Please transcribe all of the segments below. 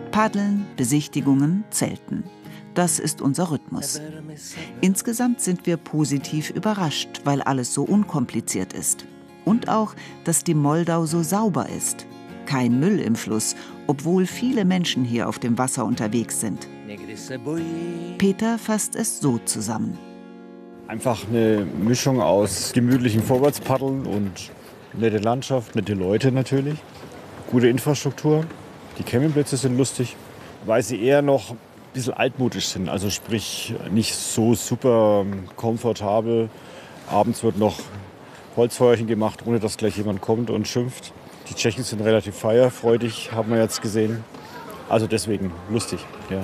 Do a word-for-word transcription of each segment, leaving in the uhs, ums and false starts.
Paddeln, Besichtigungen, Zelten. Das ist unser Rhythmus. Insgesamt sind wir positiv überrascht, weil alles so unkompliziert ist. Und auch, dass die Moldau so sauber ist. Kein Müll im Fluss, obwohl viele Menschen hier auf dem Wasser unterwegs sind. Peter fasst es so zusammen. Einfach eine Mischung aus gemütlichem Vorwärtspaddeln und nette Landschaft, nette Leute natürlich. Gute Infrastruktur. Die Campingplätze sind lustig, weil sie eher noch ein bisschen altmodisch sind. Also sprich nicht so super komfortabel. Abends wird noch Holzfeuerchen gemacht, ohne dass gleich jemand kommt und schimpft. Die Tschechen sind relativ feierfreudig, haben wir jetzt gesehen. Also deswegen lustig, ja.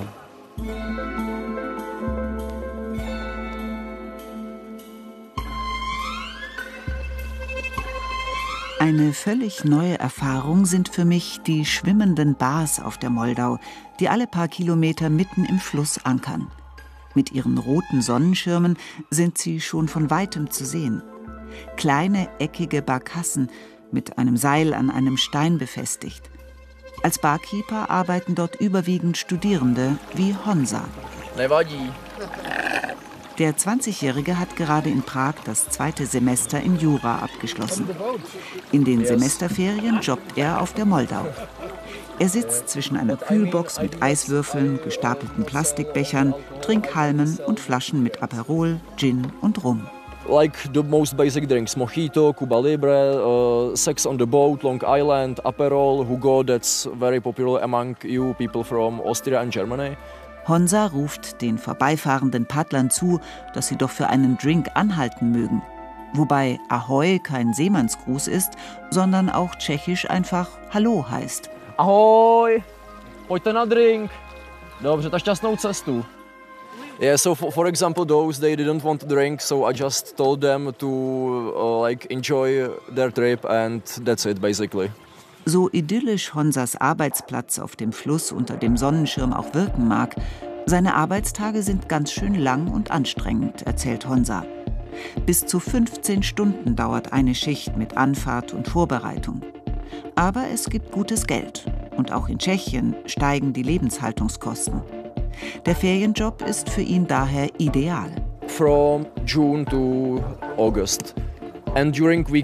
Eine völlig neue Erfahrung sind für mich die schwimmenden Bars auf der Moldau, die alle paar Kilometer mitten im Fluss ankern. Mit ihren roten Sonnenschirmen sind sie schon von weitem zu sehen. Kleine, eckige Barkassen mit einem Seil an einem Stein befestigt. Als Barkeeper arbeiten dort überwiegend Studierende wie Honza. Nevadí. Der zwanzigjährige hat gerade in Prag das zweite Semester in Jura abgeschlossen. In den Semesterferien jobbt er auf der Moldau. Er sitzt zwischen einer Kühlbox mit Eiswürfeln, gestapelten Plastikbechern, Trinkhalmen und Flaschen mit Aperol, Gin und Rum. Like the most basic drinks, Mojito, Cuba Libre, uh, Sex on the Boat, Long Island, Aperol, Hugo, that's very popular among you people from Austria and Germany. Honza ruft den vorbeifahrenden Paddlern zu, dass sie doch für einen Drink anhalten mögen. Wobei Ahoj kein Seemannsgruß ist, sondern auch tschechisch einfach Hallo heißt. Ahoj, pojďte na drink. Dobře, tak šťastnou cestu. Yeah, so for, for example, those they didn't want to drink, so I just told them to uh, like enjoy their trip and that's it basically. So idyllisch Honsas Arbeitsplatz auf dem Fluss unter dem Sonnenschirm auch wirken mag, seine Arbeitstage sind ganz schön lang und anstrengend, erzählt Honza. Bis zu fünfzehn Stunden dauert eine Schicht mit Anfahrt und Vorbereitung. Aber es gibt gutes Geld. Und auch in Tschechien steigen die Lebenshaltungskosten. Der Ferienjob ist für ihn daher ideal. From June to August. And during week